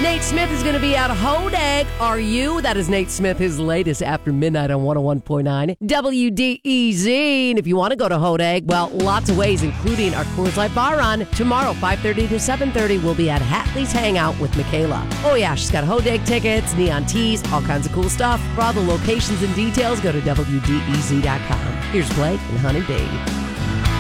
Nate Smith is going to be at Hodag. Are you? That is Nate Smith, his latest After Midnight on 101.9 WDEZ. And if you want to go to Hodag, well, lots of ways, including our Coors Light Bar Run. Tomorrow, 5:30 to 7:30, we'll be at Hatley's Hangout with Michaela. Oh, yeah, she's got Hodag tickets, neon tees, all kinds of cool stuff. For all the locations and details, go to WDEZ.com. Here's Blake and Honey B.